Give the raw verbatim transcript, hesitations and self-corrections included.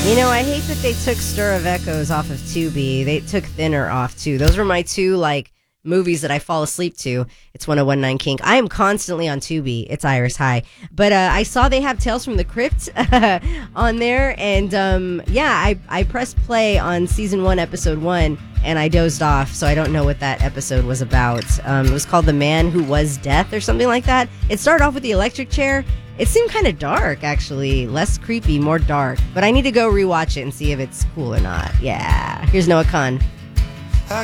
You know, I hate that they took Stir of Echoes off of Tubi. They took Thinner off, too. Those were my two, like, movies that I fall asleep to. It's one oh one point nine Kink. I am constantly on Tubi. It's Iris High. But uh, I saw they have Tales from the Crypt on there. And, um, yeah, I, I pressed play on season one, episode one, and I dozed off. So I don't know what that episode was about. Um, it was called The Man Who Was Death or something like that. It started off with the electric chair. It seemed kind of dark, actually. Less creepy, more dark. But I need to go rewatch it and see if it's cool or not. Yeah. Here's Noah Khan.